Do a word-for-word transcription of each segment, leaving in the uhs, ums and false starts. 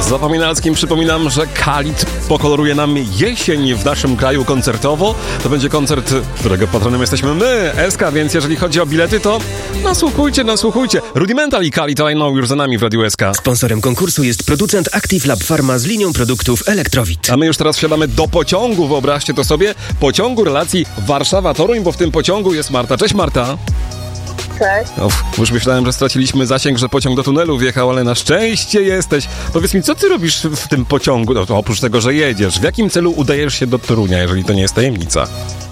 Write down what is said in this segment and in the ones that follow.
Zapominalskim przypominam, że Khalid pokoloruje nam jesień w naszym kraju koncertowo. To będzie koncert, którego patronem jesteśmy my, S K, więc jeżeli chodzi o bilety, to nasłuchujcie, nasłuchujcie. Rudimental i Khalid I Know już za nami w Radiu S K. Sponsorem konkursu jest producent Active Lab Pharma z linią produktów Elektrowit. A my już teraz wsiadamy do pociągu, wyobraźcie to sobie, pociągu relacji Warszawa-Toruń, bo w tym pociągu jest Marta. Cześć Marta. Cześć. Uf, już myślałem, że straciliśmy zasięg, że pociąg do tunelu wjechał, ale na szczęście jesteś. Powiedz mi, co ty robisz w tym pociągu, no, to oprócz tego, że jedziesz? W jakim celu udajesz się do Torunia, jeżeli to nie jest tajemnica?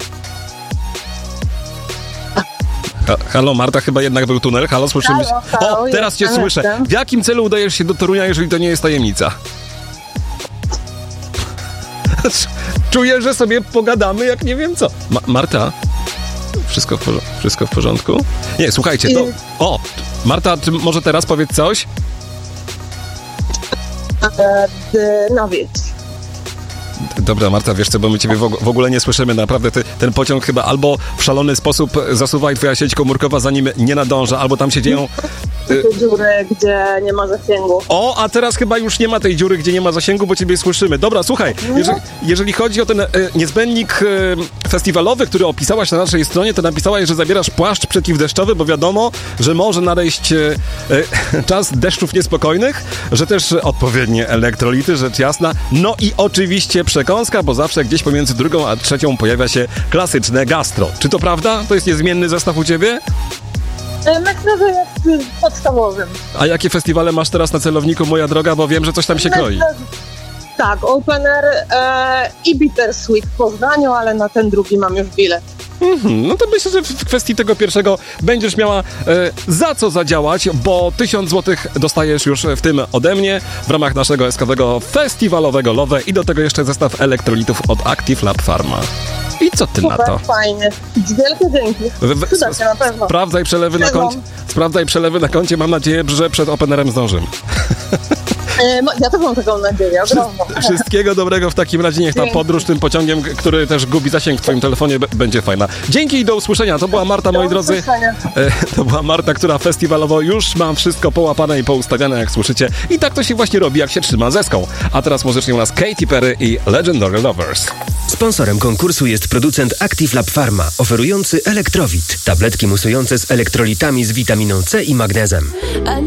Ha, halo, Marta, chyba jednak był tunel. Halo, słyszymy się? Halo, halo, O, teraz cię jestem, słyszę. jestem. W jakim celu udajesz się do Torunia, jeżeli to nie jest tajemnica? Czuję, że sobie pogadamy, jak nie wiem co. Ma- Marta? Wszystko w, porzo- wszystko w porządku? Nie, słuchajcie, to... O, Marta, czy może teraz powiedz coś? E, d- no więc. Dobra, Marta, wiesz co, bo my ciebie w, og- w ogóle nie słyszymy, naprawdę. Ty, ten pociąg chyba albo w szalony sposób zasuwa i twoja sieć komórkowa za nim nie nadąża, albo tam się dzieją... Y- Te dziury, gdzie nie ma zasięgu. o, a teraz chyba już nie ma tej dziury, gdzie nie ma zasięgu, bo ciebie słyszymy. Dobra, słuchaj, jeżeli, jeżeli chodzi o ten e, niezbędnik e, festiwalowy, który opisałaś na naszej stronie, to napisałaś, że zabierasz płaszcz przeciwdeszczowy, bo wiadomo, że może nadejść e, e, czas deszczów niespokojnych, że też odpowiednie elektrolity, rzecz jasna. No i oczywiście przekąska, bo zawsze gdzieś pomiędzy drugą a trzecią pojawia się klasyczne gastro. Czy to prawda? To jest niezmienny zestaw u ciebie? E, myślę, że jest y, podstawowym. A jakie festiwale masz teraz na celowniku, moja droga, bo wiem, że coś tam się kroi. Myślę, że- Tak, Open Air e, i Bittersweet w Poznaniu, ale na ten drugi mam już bilet. Mhm, no to myślę, że w kwestii tego pierwszego będziesz miała e, za co zadziałać, bo tysiąc złotych dostajesz już w tym ode mnie w ramach naszego S K-owego festiwalowego Love i do tego jeszcze zestaw elektrolitów od Active Lab Pharma. I co ty na Super, to? fajnie. Wielkie dzięki. W- w- Przyda się na pewno. Sprawdzaj przelewy na Sezon. koncie. Sprawdzaj przelewy na koncie. Mam nadzieję, że przed openerem zdążymy. E, ma- ja też mam taką nadzieję, ogromną. Wszystkiego dobrego w takim razie. Niech ta Dzięki. podróż tym pociągiem, który też gubi zasięg w twoim telefonie, b- będzie fajna. Dzięki i do usłyszenia. To była Marta, moi Do drodzy. usłyszenia. E, To była Marta, która festiwalowo już ma wszystko połapane i poustawiane, jak słyszycie. I tak to się właśnie robi, jak się trzyma zeską. A teraz muzycznie u nas Katy Perry i Legendary Lovers. Sponsorem konkursu jest producent Active Lab Pharma, oferujący Elektrowit. Tabletki musujące z elektrolitami z witaminą C i magnezem.